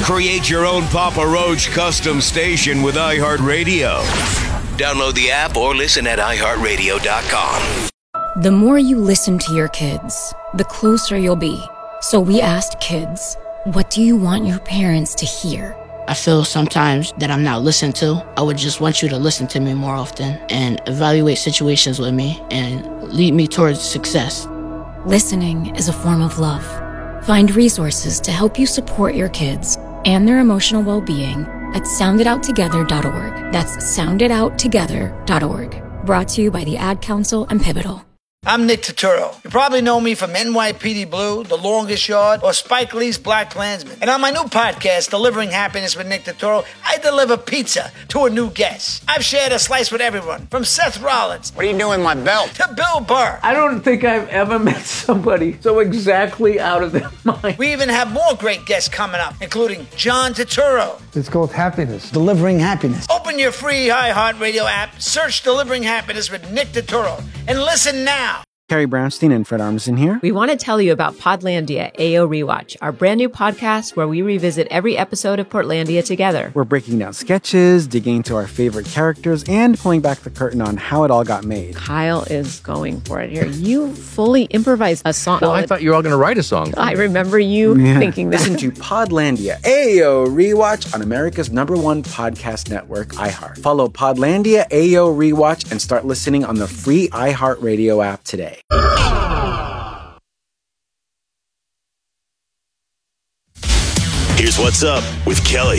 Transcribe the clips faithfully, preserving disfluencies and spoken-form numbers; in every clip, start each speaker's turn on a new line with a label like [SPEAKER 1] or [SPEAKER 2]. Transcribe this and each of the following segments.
[SPEAKER 1] Create your own Papa Roach custom station with iHeartRadio. Download the app or listen at i heart radio dot com.
[SPEAKER 2] The more you listen to your kids, the closer you'll be. So we asked kids, what do you want your parents to hear?
[SPEAKER 3] I feel sometimes that I'm not listened to. I would just want you to listen to me more often and evaluate situations with me and lead me towards success.
[SPEAKER 2] Listening is a form of love. Find resources to help you support your kids and their emotional well-being at sound it out together dot org. That's sound it out together dot org. Brought to you by the Ad Council and Pivotal.
[SPEAKER 4] I'm Nick Turturro. You probably know me from N Y P D Blue, The Longest Yard, or Spike Lee's Black Klansman. And on my new podcast, Delivering Happiness with Nick Turturro, I deliver pizza to a new guest. I've shared a slice with everyone, from Seth Rollins.
[SPEAKER 5] What are you doing with my belt?
[SPEAKER 4] To Bill Burr.
[SPEAKER 6] I don't think I've ever met somebody so exactly out of their mind.
[SPEAKER 4] We even have more great guests coming up, including John Turturro.
[SPEAKER 7] It's called Happiness.
[SPEAKER 5] Delivering Happiness.
[SPEAKER 4] Open your free iHeartRadio app, search Delivering Happiness with Nick Turturro, and listen now.
[SPEAKER 8] Carrie Brownstein and Fred Armisen here.
[SPEAKER 9] We want to tell you about Podlandia A O Rewatch, our brand new podcast where we revisit every episode of Portlandia together.
[SPEAKER 8] We're breaking down sketches, digging into our favorite characters, and pulling back the curtain on how it all got made.
[SPEAKER 9] Kyle is going for it here. You fully improvised a song.
[SPEAKER 10] Well, I thought you were all going to write a song.
[SPEAKER 9] I remember you yeah. thinking that.
[SPEAKER 8] Listen to Podlandia A O Rewatch on America's number one podcast network, iHeart. Follow Podlandia A O Rewatch and start listening on the free iHeartRadio app today.
[SPEAKER 1] Here's what's up with Kelly.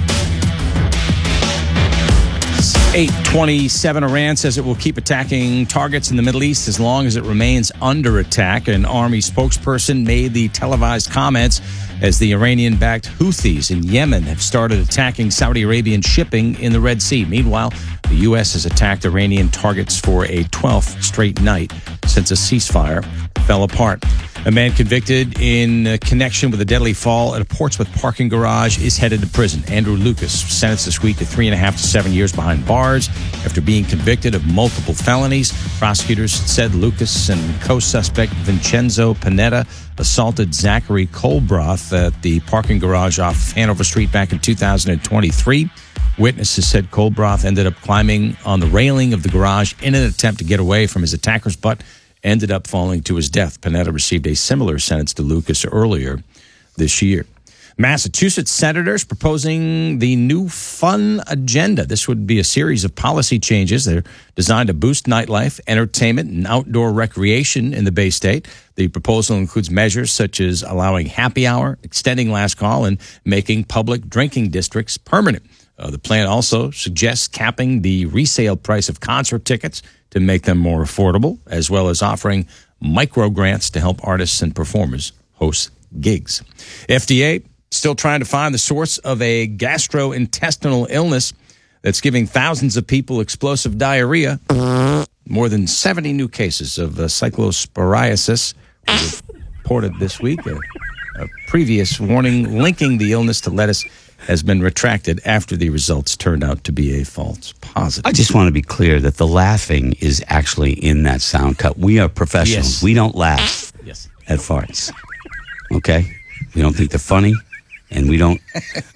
[SPEAKER 11] eight twenty-seven, Iran says it will keep attacking targets in the Middle East as long as it remains under attack. An army spokesperson made the televised comments as the Iranian-backed Houthis in Yemen have started attacking Saudi Arabian shipping in the Red Sea. Meanwhile, the U S has attacked Iranian targets for a twelfth straight night since a ceasefire fell apart. A man convicted in connection with a deadly fall at a Portsmouth parking garage is headed to prison. Andrew Lucas sentenced this week to three and a half to seven years behind bars after being convicted of multiple felonies. Prosecutors said Lucas and co-suspect Vincenzo Panetta assaulted Zachary Colbroth at the parking garage off Hanover Street back in two thousand twenty-three. Witnesses said Colbroth ended up climbing on the railing of the garage in an attempt to get away from his attackers, but ended up falling to his death. Panetta received a similar sentence to Lucas earlier this year. Massachusetts senators proposing the new fun agenda. This would be a series of policy changes. They're designed to boost nightlife, entertainment, and outdoor recreation in the Bay State. The proposal includes measures such as allowing happy hour, extending last call, and making public drinking districts permanent. Uh, the plan also suggests capping the resale price of concert tickets to make them more affordable, as well as offering micro grants to help artists and performers host gigs. F D A still trying to find the source of a gastrointestinal illness that's giving thousands of people explosive diarrhea. More than seventy new cases of uh, cyclosporiasis were reported this week. A, a previous warning linking the illness to lettuce has been retracted after the results turned out to be a false positive.
[SPEAKER 12] I just want to be clear that the laughing is actually in that sound cut. We are professionals.
[SPEAKER 11] Yes.
[SPEAKER 12] We don't laugh
[SPEAKER 11] yes.
[SPEAKER 12] at farts. Okay? We don't think they're funny, and we don't...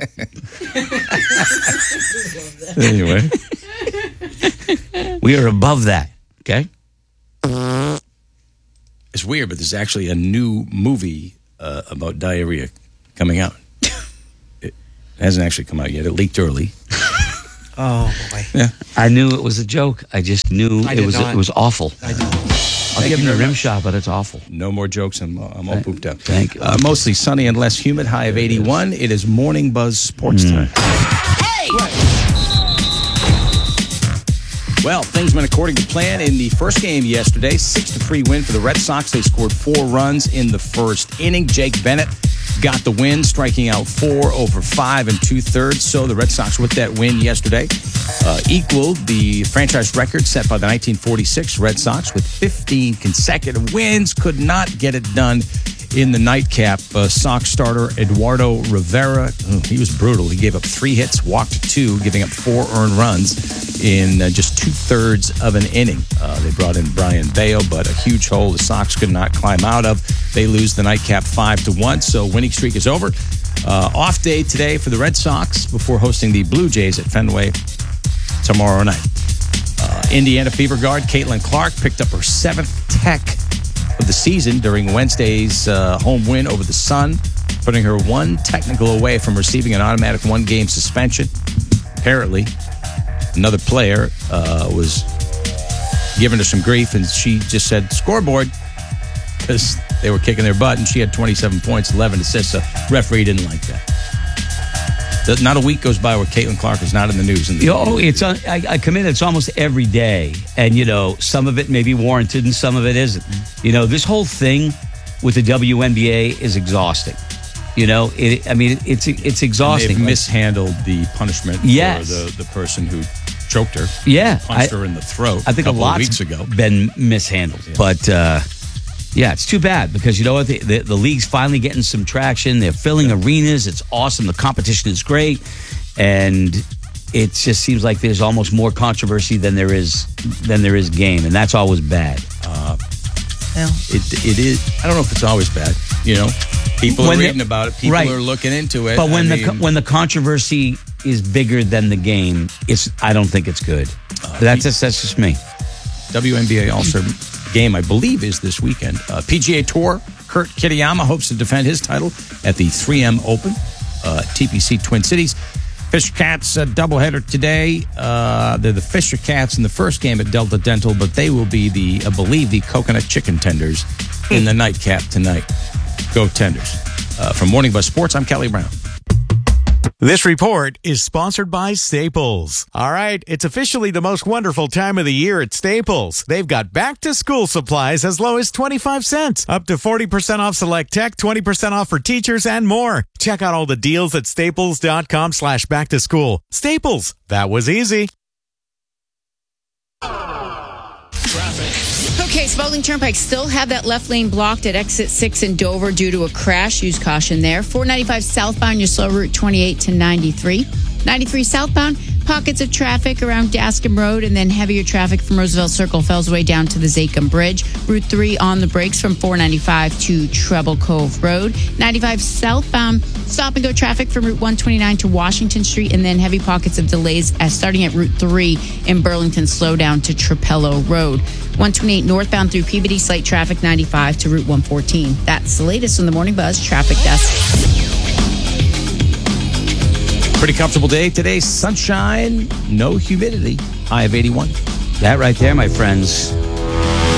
[SPEAKER 11] Anyway.
[SPEAKER 12] We are above that, okay?
[SPEAKER 11] It's weird, but there's actually a new movie uh, about diarrhea coming out. It hasn't actually come out yet. It leaked early.
[SPEAKER 13] Oh, boy.
[SPEAKER 12] Yeah. I knew it was a joke. I just knew
[SPEAKER 13] I
[SPEAKER 12] it was
[SPEAKER 13] not.
[SPEAKER 12] it was awful.
[SPEAKER 13] I did.
[SPEAKER 12] I'll give him a rim shot, but it's awful.
[SPEAKER 11] No more jokes. I'm, I'm all pooped up.
[SPEAKER 12] Thank you.
[SPEAKER 11] Uh, mostly sunny and less humid. High of eighty-one. It is Morning Buzz Sports
[SPEAKER 12] Mm.
[SPEAKER 11] Time. Hey! Well, things went according to plan in the first game yesterday. six to three win for the Red Sox. They scored four runs in the first inning. Jake Bennett got the win, striking out four over five and two-thirds. So the Red Sox, with that win yesterday, uh, equaled the franchise record set by the nineteen forty-six Red Sox with fifteen consecutive wins. Could not get it done in the nightcap. Uh, Sox starter Eduardo Rivera, oh, he was brutal. He gave up three hits, walked two, giving up four earned runs in uh, just two-thirds of an inning. Uh, they brought in Brian Bayo, but a huge hole the Sox could not climb out of. They lose the nightcap five to one, so winning streak is over. Uh, off day today for the Red Sox before hosting the Blue Jays at Fenway tomorrow night. Uh, Indiana Fever guard Caitlin Clark picked up her seventh tech of the season during Wednesday's uh, home win over the Sun, putting her one technical away from receiving an automatic one-game suspension. Apparently, another player uh, was giving her some grief, and she just said, scoreboard, because they were kicking their butt, and she had twenty-seven points, eleven assists. So referee didn't like that. Not a week goes by where Caitlin Clark is not in the news. In the
[SPEAKER 12] oh, it's uh, I, I come in. It's almost every day, and you know, some of it may be warranted, and some of it isn't. You know, this whole thing with the W N B A is exhausting. You know, it, I mean, it's it's exhausting.
[SPEAKER 11] And they've mishandled the punishment
[SPEAKER 12] yes.
[SPEAKER 11] for the, the person who choked her.
[SPEAKER 12] Yeah,
[SPEAKER 11] punched
[SPEAKER 12] I,
[SPEAKER 11] her in the throat.
[SPEAKER 12] I think
[SPEAKER 11] a
[SPEAKER 12] a
[SPEAKER 11] couple
[SPEAKER 12] lot's
[SPEAKER 11] of weeks ago.
[SPEAKER 12] Been mishandled, yeah. but. Uh, Yeah, it's too bad because, you know what, the, the, the league's finally getting some traction. They're filling arenas. It's awesome. The competition is great. And it just seems like there's almost more controversy than there is than there is game. And that's always bad.
[SPEAKER 11] Uh, well, it, it is. I don't know if it's always bad. You know, people when are reading about it. People right. are looking into it.
[SPEAKER 12] But when
[SPEAKER 11] I
[SPEAKER 12] the
[SPEAKER 11] mean,
[SPEAKER 12] when the controversy is bigger than the game, it's I don't think it's good. Uh, that's, just, that's just me.
[SPEAKER 11] W N B A All-Star game, I believe, is this weekend. Uh, P G A Tour, Kurt Kitayama hopes to defend his title at the three M Open, uh, T P C Twin Cities. Fisher Cats, a doubleheader today. Uh, they're the Fisher Cats in the first game at Delta Dental, but they will be the, I believe, the Coconut Chicken Tenders in the nightcap tonight. Go Tenders. Uh, from Morning Buzz Sports, I'm Kelly Brown.
[SPEAKER 7] This report is sponsored by Staples. All right, it's officially the most wonderful time of the year at Staples. They've got back-to-school supplies as low as twenty-five cents, up to forty percent off select tech, twenty percent off for teachers, and more. Check out all the deals at staples.com slash back-to-school. Staples, that was easy.
[SPEAKER 10] Okay, Spalding Turnpike still have that left lane blocked at exit six in Dover due to a crash. Use caution there. four ninety-five southbound, your slow route twenty-eight to ninety-three. ninety-three southbound, pockets of traffic around Dascom Road, and then heavier traffic from Roosevelt Circle, Fells Way down to the Zachem Bridge. Route three on the brakes from four ninety-five to Treble Cove Road. ninety-five southbound, stop and go traffic from Route one twenty-nine to Washington Street, and then heavy pockets of delays as starting at Route three in Burlington, slow down to Trapello Road. one twenty-eight northbound through Peabody, slight traffic ninety-five to Route one fourteen. That's the latest on the Morning Buzz Traffic Desk.
[SPEAKER 11] Pretty comfortable day today. Sunshine, no humidity. High of eighty-one.
[SPEAKER 12] That right there, my friends,